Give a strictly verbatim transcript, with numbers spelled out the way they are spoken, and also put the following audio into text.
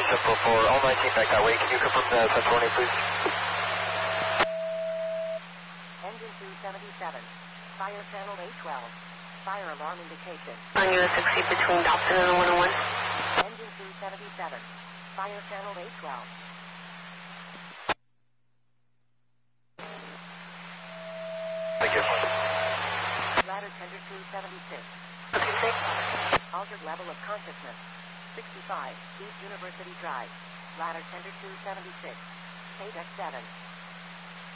Simple for all nineteen back that way. Can you confirm the California, please? Engine two seventy-seven. Fire channel A twelve. Fire alarm indication. On U S sixty between Dobson and the one oh one. Engine two seventy-seven. Fire channel A twelve. Thank you. Ladder tender two seventy-six. Okay, six. Altered level of consciousness. sixty-five, East University Drive. Ladder tender two seventy-six. Paydeck seven.